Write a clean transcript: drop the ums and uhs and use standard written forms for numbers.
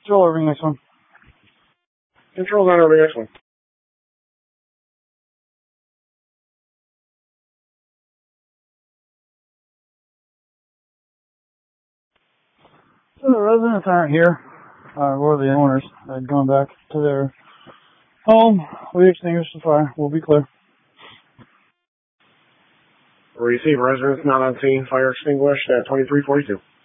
Control Irving, next one. Control's on Irving, next one. So the residents aren't here, or the owners. They'd gone back to their home. We extinguished the fire. We'll be clear. Receive residents not on scene. Fire extinguished at 2342.